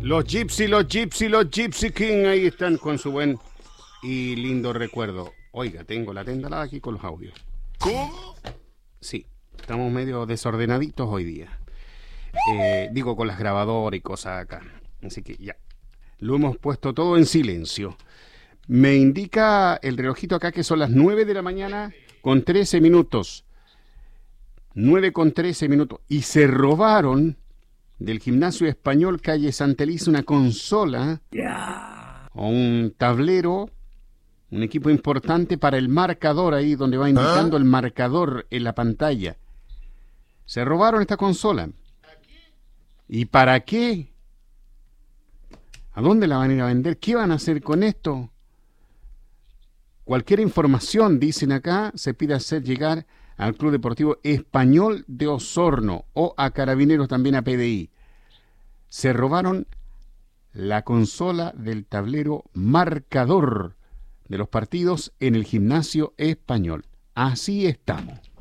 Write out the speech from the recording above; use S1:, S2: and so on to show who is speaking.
S1: Los Gypsy King, ahí están con su buen y lindo recuerdo. Oiga, tengo la tendalada aquí con los audios.
S2: ¿Cómo?
S1: Sí, estamos medio desordenaditos hoy día. Digo, con las grabadoras y cosas acá. Así que ya, lo hemos puesto todo en silencio. Me indica el relojito acá que son las 9 de la mañana con 13 minutos. 9 con 13 minutos. Y se robaron del Gimnasio Español calle Santa Elisa una consola o un tablero, un equipo importante para el marcador ahí donde va indicando el marcador en la pantalla. Se robaron esta consola. ¿Y para qué? ¿A dónde la van a ir a vender? ¿Qué van a hacer con esto? Cualquier información, dicen acá, se pide hacer llegar al Club Deportivo Español de Osorno o a Carabineros, también a PDI. Se robaron la consola del tablero marcador de los partidos en el Gimnasio Español. Así estamos.